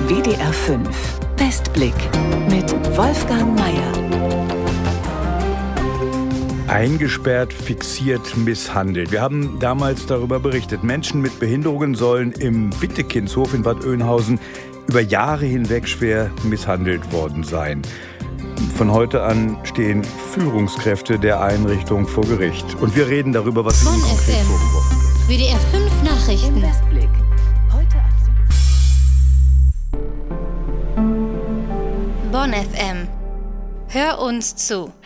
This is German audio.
WDR 5 Westblick mit Wolfgang Meier. Eingesperrt, fixiert, misshandelt. Wir haben damals darüber berichtet. Menschen mit Behinderungen sollen im Wittekindshof in Bad Oeynhausen über Jahre hinweg schwer misshandelt worden sein. Von heute an stehen Führungskräfte der Einrichtung vor Gericht. Und wir reden darüber, was ihnen konkret vorgeworfen wird. WDR 5 Nachrichten. Westblick. Heute ab 7. Bonn FM. Hör uns zu.